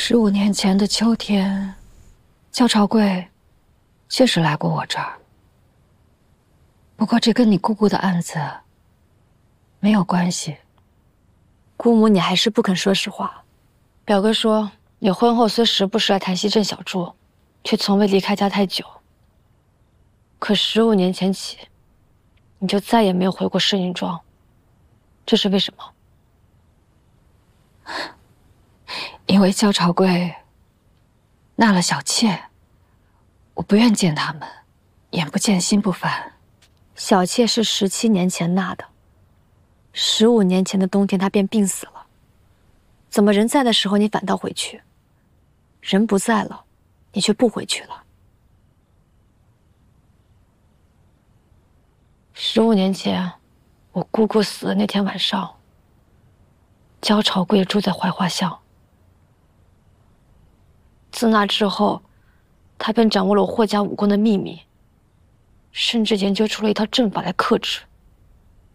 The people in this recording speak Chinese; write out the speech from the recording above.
15年前的秋天，焦朝贵确实来过我这儿。不过这跟你姑姑的案子没有关系。 姑母，你还是不肯说实话。表哥说你婚后虽时不时来潭溪镇小住，却从未离开家太久。可15年前起，你就再也没有回过摄影庄，这是为什么？ 因为焦朝贵纳了小妾，我不愿见他们，眼不见心不烦。 小妾是17年前纳的，15年前的冬天她便病死了。怎么人在的时候你反倒回去，人不在了，你却不回去了？15年前，我姑姑死的那天晚上，焦朝贵住在槐花巷。自那之后，他便掌握了我霍家武功的秘密，甚至研究出了一套阵法来克制。